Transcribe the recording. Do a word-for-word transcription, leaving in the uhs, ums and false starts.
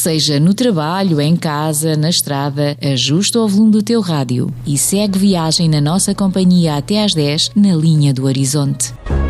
Seja no trabalho, em casa, na estrada, ajusta o volume do teu rádio e segue viagem na nossa companhia até às dez na linha do horizonte.